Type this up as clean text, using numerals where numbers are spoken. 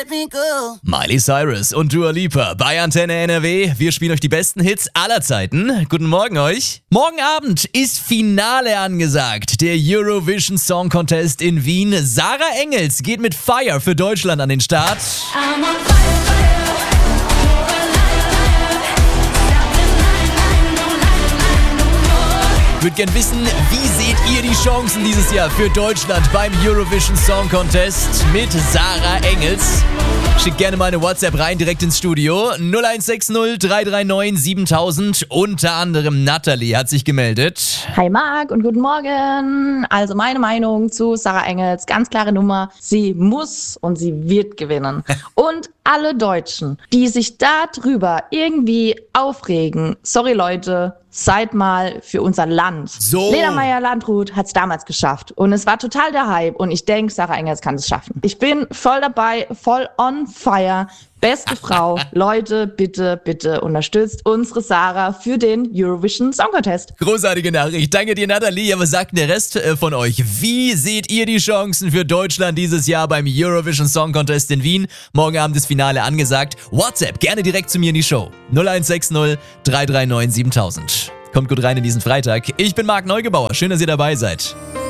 let me go. Miley Cyrus und Dua Lipa bei Antenne NRW. Wir spielen euch die besten Hits aller Zeiten. Guten Morgen euch. Morgen Abend ist Finale angesagt. Der Eurovision Song Contest in Wien. Sarah Engels geht mit Fire für Deutschland an den Start. I'm on fire, fire. You're a liar, liar. Stop the lie, no lie, no more. Ich würde gern wissen, wie seht ihr die Chancen dieses Jahr für Deutschland beim Eurovision Song Contest mit Sarah Engels? Schickt gerne mal eine WhatsApp rein, direkt ins Studio. 0160 339 7000. Unter anderem Natalie hat sich gemeldet. Hi Marc und guten Morgen. Also meine Meinung zu Sarah Engels, ganz klare Nummer. Sie muss und sie wird gewinnen. Und alle Deutschen, die sich darüber irgendwie aufregen, sorry Leute, seid mal für unser Land. So. Lena Meyer-Landrut hat es damals geschafft und es war total der Hype und ich denke, Sarah Engels kann es schaffen. Ich bin voll dabei, voll on fire. Beste Frau. Leute, bitte, bitte unterstützt unsere Sarah für den Eurovision Song Contest. Großartige Nachricht. Danke dir, Natalie. Aber was sagt der Rest von euch? Wie seht ihr die Chancen für Deutschland dieses Jahr beim Eurovision Song Contest in Wien? Morgen Abend das Finale angesagt. WhatsApp gerne direkt zu mir in die Show. 0160 339 7000. Kommt gut rein in diesen Freitag. Ich bin Marc Neugebauer. Schön, dass ihr dabei seid.